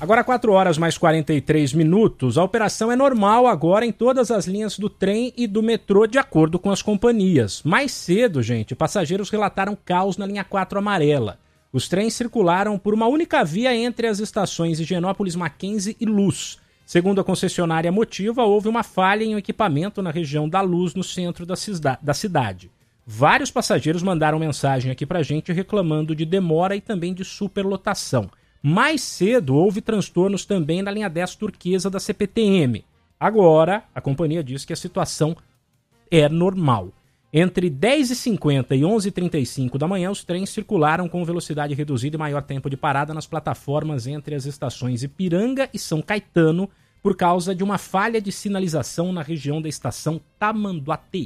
Agora 4h mais 43. A operação é normal agora em todas as linhas do trem e do metrô, de acordo com as companhias. Mais cedo, gente, passageiros relataram caos na linha 4 amarela. Os trens circularam por uma única via entre as estações Higienópolis, Mackenzie e Luz. Segundo a concessionária Motiva, houve uma falha em um equipamento na região da Luz, no centro da cidade. Vários passageiros mandaram mensagem aqui pra gente reclamando de demora e também de superlotação. Mais cedo houve transtornos também na linha 10 turquesa da CPTM. Agora, a companhia diz que a situação é normal. Entre 10h50 e 11h35 da manhã, os trens circularam com velocidade reduzida e maior tempo de parada nas plataformas entre as estações Ipiranga e São Caetano por causa de uma falha de sinalização na região da estação Tamanduateí.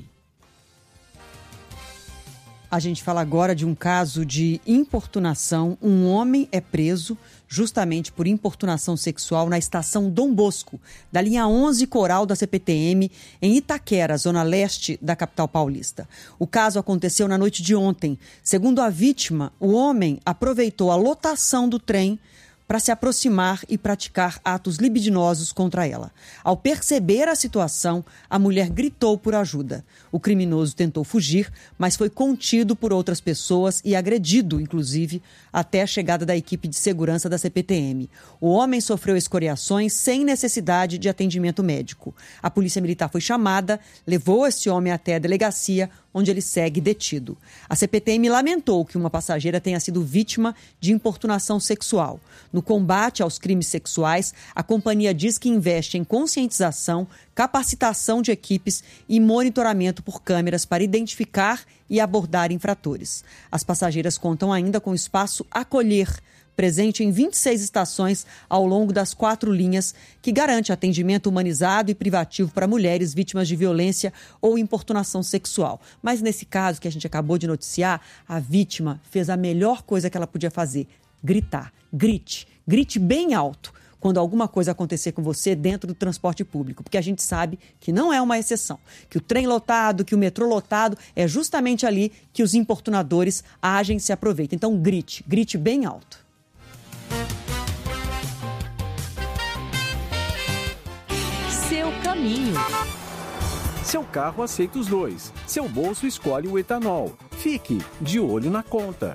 A gente fala agora de um caso de importunação. Um homem é preso justamente por importunação sexual na estação Dom Bosco, da linha 11 Coral da CPTM, em Itaquera, zona leste da capital paulista. O caso aconteceu na noite de ontem. Segundo a vítima, o homem aproveitou a lotação do trem para se aproximar e praticar atos libidinosos contra ela. Ao perceber a situação, a mulher gritou por ajuda. O criminoso tentou fugir, mas foi contido por outras pessoas e agredido, inclusive, até a chegada da equipe de segurança da CPTM. O homem sofreu escoriações sem necessidade de atendimento médico. A polícia militar foi chamada, levou esse homem até a delegacia, onde ele segue detido. A CPTM lamentou que uma passageira tenha sido vítima de importunação sexual. No combate aos crimes sexuais, a companhia diz que investe em conscientização, capacitação de equipes e monitoramento por câmeras para identificar e abordar infratores. As passageiras contam ainda com o espaço Acolher, presente em 26 estações ao longo das 4 linhas, que garante atendimento humanizado e privativo para mulheres vítimas de violência ou importunação sexual. Mas nesse caso que a gente acabou de noticiar, a vítima fez a melhor coisa que ela podia fazer: gritar. Grite bem alto quando alguma coisa acontecer com você dentro do transporte público, porque a gente sabe que não é uma exceção, que o trem lotado, que o metrô lotado, é justamente ali que os importunadores agem e se aproveitam. Então grite bem alto. Seu caminho. Seu carro aceita os dois. Seu bolso escolhe o etanol. Fique de olho na conta.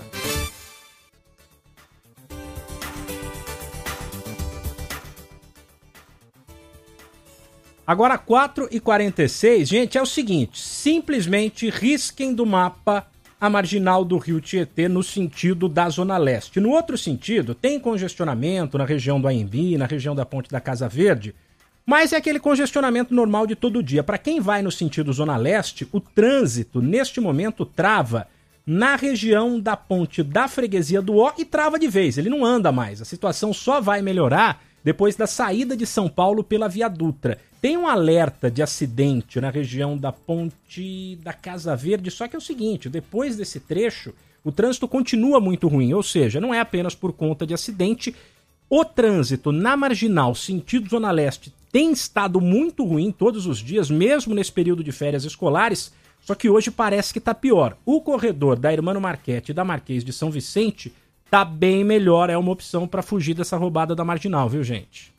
Agora 4h46, gente, é o seguinte: simplesmente risquem do mapa a marginal do Rio Tietê no sentido da Zona Leste. No outro sentido, tem congestionamento na região do Anhembi, na região da Ponte da Casa Verde, mas é aquele congestionamento normal de todo dia. Para quem vai no sentido Zona Leste, o trânsito, neste momento, trava na região da Ponte da Freguesia do Ó e trava de vez, ele não anda mais. A situação só vai melhorar depois da saída de São Paulo pela Via Dutra. Tem um alerta de acidente na região da Ponte da Casa Verde, só que é o seguinte: depois desse trecho, o trânsito continua muito ruim, ou seja, não é apenas por conta de acidente. O trânsito na marginal, sentido Zona Leste, tem estado muito ruim todos os dias, mesmo nesse período de férias escolares, só que hoje parece que está pior. O corredor da Hermano Marchetti e da Marquês de São Vicente tá bem melhor, é uma opção para fugir dessa roubada da marginal, viu, gente?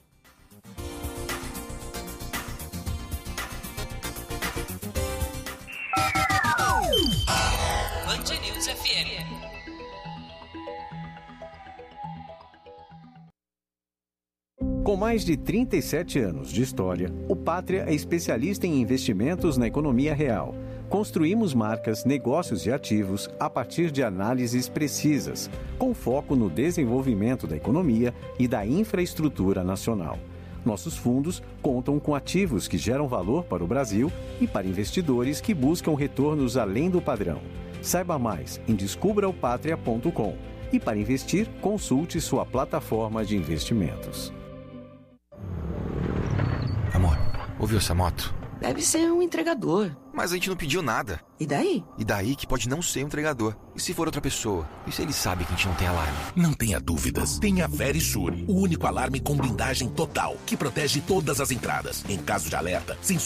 Band News FM. Com mais de 37 anos de história, o Pátria é especialista em investimentos na economia real. Construímos marcas, negócios e ativos a partir de análises precisas, com foco no desenvolvimento da economia e da infraestrutura nacional. Nossos fundos contam com ativos que geram valor para o Brasil e para investidores que buscam retornos além do padrão. Saiba mais em descubraopatria.com e, para investir, consulte sua plataforma de investimentos. Amor, ouviu essa moto? Deve ser um entregador. Mas a gente não pediu nada. E daí? E daí que pode não ser um entregador. E se for outra pessoa? E se ele sabe que a gente não tem alarme? Não tenha dúvidas. Tenha Verisure, o único alarme com blindagem total, que protege todas as entradas. Em caso de alerta,